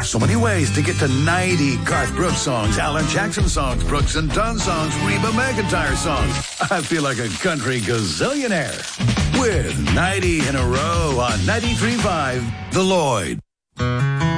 so many ways to get to 90 Garth Brooks songs, Alan Jackson songs, Brooks and Dunn songs, Reba McEntire songs. I feel like a country gazillionaire. With 90 in a row on 93.5 The Lloyd.